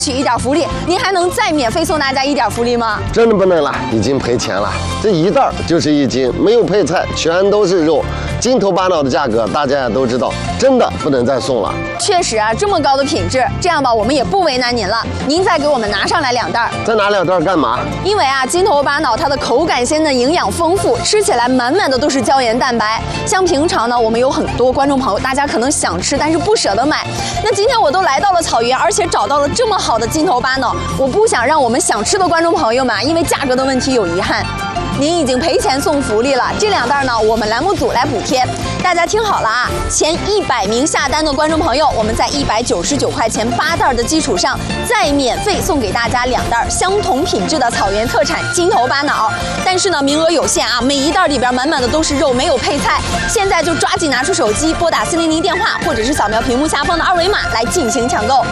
取一点福利，您还能再免费送大家一点福利吗？ 真的不能了，已经赔钱了。这一袋就是1斤，没有配菜，全都是肉。筋头巴脑的价格大家也都知道，真的不能再送了。 确实啊，这么高的品质，这样吧，我们也不为难您了。您再给我们拿上来2袋。 再拿2袋干嘛？ 因为啊，筋头巴脑它的口感鲜嫩，营养丰富，吃起来满满的都是胶原蛋白。像平常呢，我们有很多观众朋友，大家可能想吃，但是不舍得买。那今天我都来到了草原，而且找到了这么好的筋头巴脑，我不想让我们想吃的观众朋友们因为价格的问题有遗憾。您已经赔钱送福利了，这2袋呢，我们栏目组来补贴。大家听好了啊，前100名下单的观众朋友，我们在199块钱8袋的基础上，再免费送给大家2袋相同品质的草原特产筋头巴脑。但是呢，名额有限啊，每一袋里边满满的都是肉，没有配菜。现在就抓紧拿出手机，拨打400电话，或者是扫描屏幕下方的2维码来进行抢购。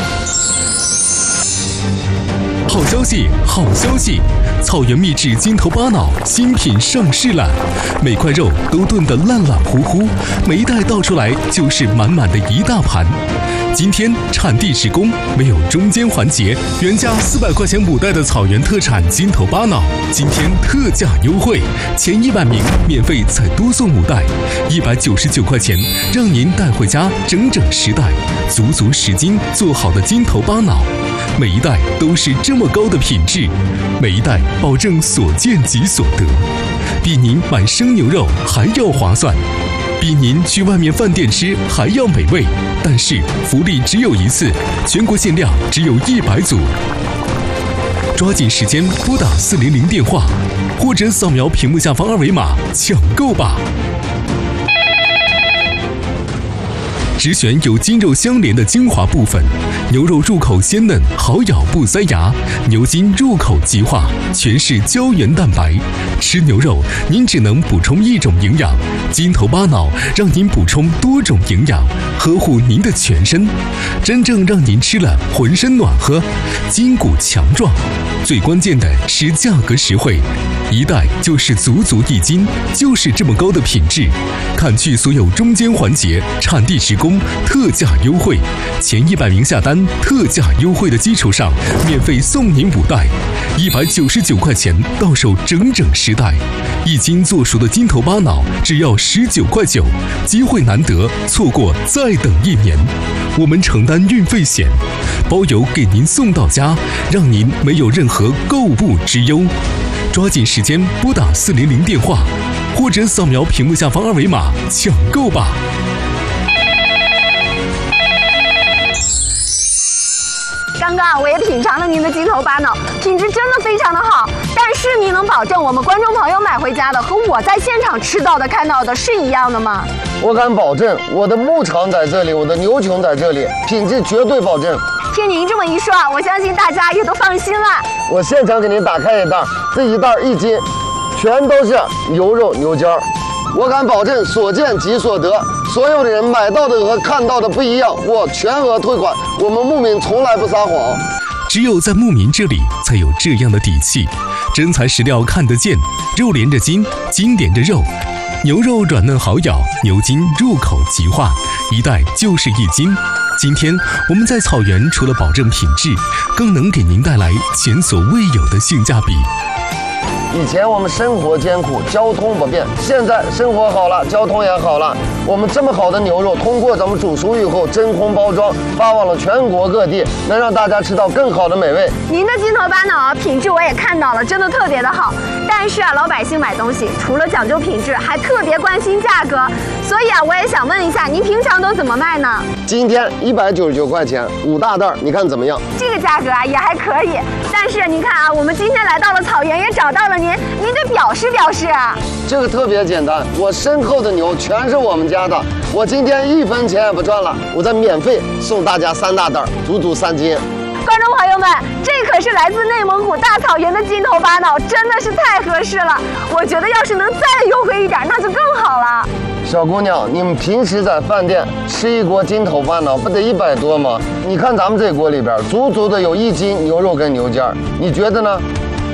好消息，好消息！草原秘制筋头巴脑新品上市了，每块肉都炖得烂烂糊糊，每一袋倒出来就是满满的一大盘。今天产地直供，没有中间环节，原价400块钱5袋的草原特产筋头巴脑，今天特价优惠，前100名免费再多送5袋，199块钱，让您带回家整整10袋，足足10斤做好的筋头巴脑。每一袋都是这么高的品质，每一袋保证所见即所得，比您买生牛肉还要划算，比您去外面饭店吃还要美味。但是福利只有一次，全国限量只有100组，抓紧时间拨打400电话，或者扫描屏幕下方2维码抢购吧。只选有筋肉相连的精华部分，牛肉入口鲜嫩，好咬不塞牙；牛筋入口即化，全是胶原蛋白。吃牛肉，您只能补充1种营养，筋头巴脑让您补充多种营养，呵护您的全身，真正让您吃了浑身暖和，筋骨强壮。最关键的是价格实惠，一袋就是足足1斤，就是这么高的品质。砍去所有中间环节，产地直供，特价优惠，前100名下单特价优惠的基础上，免费送您5袋，199块钱到手整整10袋，1斤做熟的筋头巴脑只要19块9，机会难得，错过再等1年。我们承担运费险，包邮给您送到家，让您没有任何购物之忧。抓紧时间拨打400电话，或者扫描屏幕下方2维码抢购吧。 刚刚我也品尝了您的筋头巴脑，品质真的非常的好。但是您能保证我们观众朋友买回家的和我在现场吃到的、看到的是一样的吗？ 我敢保证，我的牧场在这里，我的牛群在这里，品质绝对保证。 听您这么一说啊，我相信大家也都放心了。 我现场给您打开一袋，这一袋1斤，全都是牛肉牛筋儿。我敢保证，所见即所得。所有的人买到的和看到的不一样，我全额退款。我们牧民从来不撒谎。 只有在牧民这里才有这样的底气，真材实料看得见，肉连着筋，筋连着肉，牛肉软嫩好咬，牛筋入口即化，一袋就是1斤。今天我们在草原除了保证品质，更能给您带来前所未有的性价比。 以前我们生活艰苦，交通不便，现在生活好了，交通也好了。我们这么好的牛肉，通过咱们煮熟以后真空包装，发往了全国各地，能让大家吃到更好的美味。 您的筋头巴脑品质我也看到了，真的特别的好。但是啊，老百姓买东西除了讲究品质，还特别关心价格。所以啊，我也想问一下，您平常都怎么卖呢？ 今天199块钱5大袋，你看怎么样？ 这个价格啊也还可以。但是您看啊，我们今天来到了草原，也找到了您得表示表示啊。这个特别简单，我身后的牛全是我们家的，我今天1分钱也不赚了，我再免费送大家3大袋，足足3斤。 观众朋友们，这可是来自内蒙古大草原的筋头巴脑，真的是太合适了。我觉得要是能再优惠一点，那就更好了。 小姑娘，你们平时在饭店吃一锅筋头巴脑，不得100多吗？你看咱们这锅里边，足足的有1斤牛肉跟牛筋儿，你觉得呢？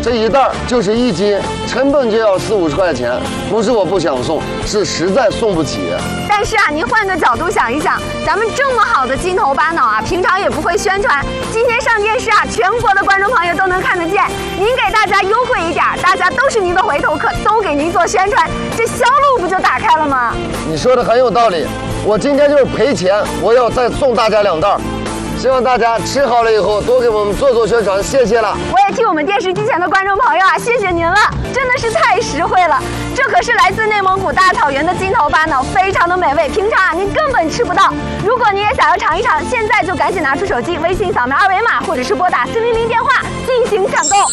这一袋就是1斤，成本就要40-50块钱，不是我不想送，是实在送不起。 但是啊，您换个角度想一想，咱们这么好的金头巴脑啊，平常也不会宣传，今天上电视啊，全国的观众朋友都能看得见。您给大家优惠一点，大家都是您的回头客，都给您做宣传，这销路不就打开了吗？ 你说的很有道理，我今天就是赔钱，我要再送大家2袋。希望大家吃好了以后多给我们做宣传，谢谢了。 我也替我们电视机前的观众朋友啊，谢谢您了，真的是太实惠了。这可是来自内蒙古大草原的金头巴脑，非常的美味，平常啊您根本吃不到。如果您也想要尝一尝，现在就赶紧拿出手机，微信扫描2维码，或者是拨打400电话进行抢购。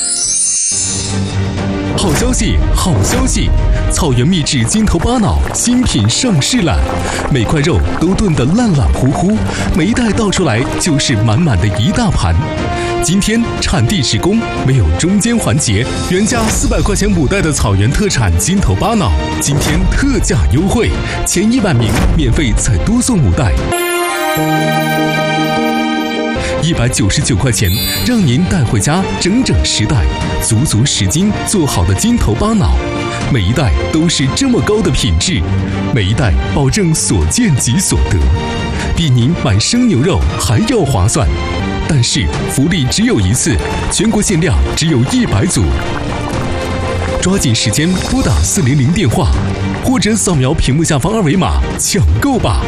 好消息，好消息！草原秘制金头巴脑新品上市了，每块肉都炖得烂烂糊糊，每一袋倒出来就是满满的一大盘。今天产地直供，没有中间环节，原价400块钱5袋的草原特产金头巴脑，今天特价优惠，前100名免费再多送5袋。199块钱，让您带回家整整10袋，足足10斤做好的金头巴脑，每一袋都是这么高的品质，每一袋保证所见即所得，比您买生牛肉还要划算。但是福利只有一次，全国限量只有100组，抓紧时间拨打400电话，或者扫描屏幕下方2维码抢购吧。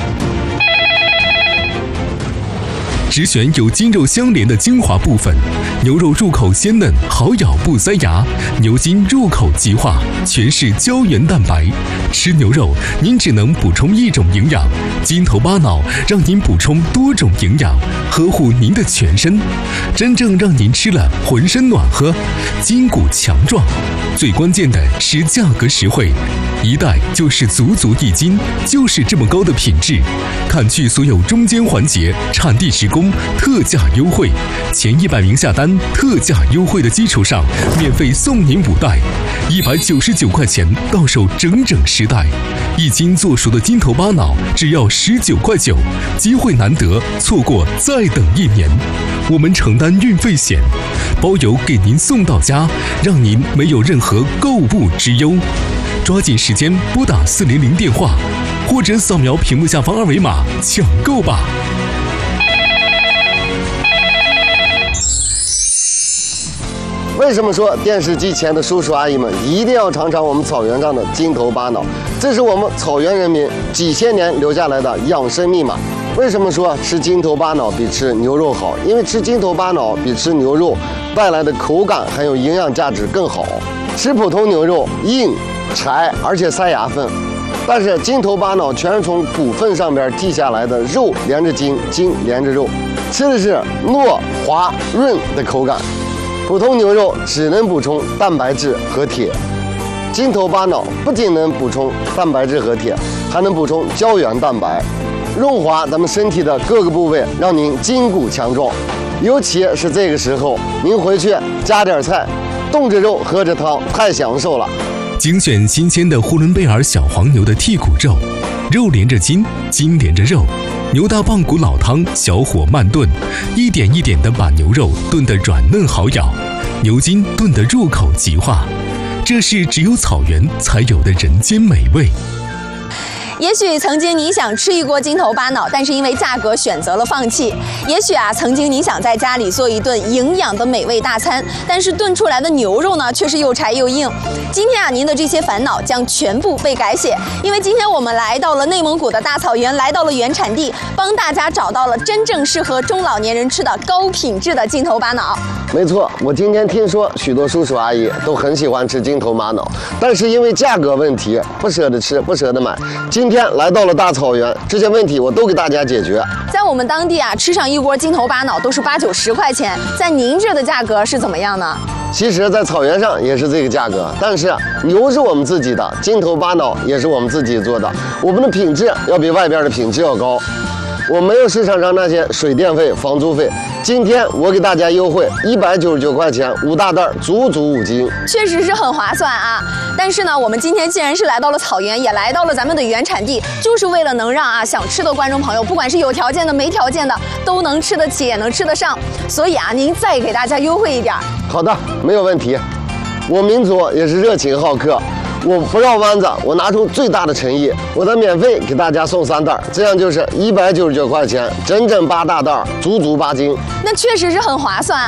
只选有筋肉相连的精华部分，牛肉入口鲜嫩，好咬不塞牙；牛筋入口即化，全是胶原蛋白。吃牛肉，您只能补充1种营养，金头巴脑让您补充多种营养，呵护您的全身，真正让您吃了浑身暖和，筋骨强壮。最关键的是价格实惠，一袋就是足足1斤，就是这么高的品质。砍去所有中间环节，产地直供，特价优惠，前100名下单，特价优惠的基础上，免费送您5袋，199块钱到手整整10袋，1斤做熟的金头巴脑只要19块9，机会难得，错过再等1年。我们承担运费险，包邮给您送到家，让您没有任何购物之忧。抓紧时间拨打400电话，或者扫描屏幕下方2维码抢购吧。 为什么说电视机前的叔叔阿姨们一定要尝尝我们草原上的金头巴脑？这是我们草原人民几千年留下来的养生密码。为什么说吃金头巴脑比吃牛肉好？因为吃金头巴脑比吃牛肉带来的口感还有营养价值更好。吃普通牛肉硬柴，而且塞牙缝，但是金头巴脑全是从骨缝上边剔下来的，肉连着筋，筋连着肉，吃的是糯滑润的口感。普通牛肉只能补充蛋白质和铁，金头巴脑不仅能补充蛋白质和铁，还能补充胶原蛋白，润滑咱们身体的各个部位，让您筋骨强壮。尤其是这个时候，您回去加点菜，冻着肉喝着汤，太享受了。 精选新鲜的呼伦贝尔小黄牛的剔骨肉，肉连着筋，筋连着肉。牛大棒骨老汤，小火慢炖，一点一点地把牛肉炖得软嫩好咬，牛筋炖得入口即化，这是只有草原才有的人间美味。 也许曾经你想吃一锅金头巴脑，但是因为价格选择了放弃。也许啊，曾经你想在家里做一顿营养的美味大餐，但是炖出来的牛肉呢，却是又柴又硬。今天啊，您的这些烦恼将全部被改写，因为今天我们来到了内蒙古的大草原，来到了原产地，帮大家找到了真正适合中老年人吃的高品质的金头巴脑。 没错，我今天听说许多叔叔阿姨都很喜欢吃金头巴脑，但是因为价格问题不舍得吃，不舍得买。今天来到了大草原，这些问题我都给大家解决。 在我们当地啊，吃上一锅金头巴脑都是80-90块钱，在您这的价格是怎么样呢？ 其实，在草原上也是这个价格，但是牛是我们自己的，金头巴脑也是我们自己做的，我们的品质要比外边的品质要高。 我没有市场上那些水电费、房租费。今天我给大家优惠199块钱，5大袋，足足5斤， 确实是很划算啊。但是呢，我们今天既然是来到了草原，也来到了咱们的原产地，就是为了能让想吃的观众朋友，不管是有条件的、没条件的，都能吃得起，也能吃得上。所以您再给大家优惠一点。 好的，没有问题。我民族也是热情好客。我不绕弯子，我拿出最大的诚意，我再免费给大家送3袋，这样就是199块钱，整整8大袋，足足8斤。 那确实是很划算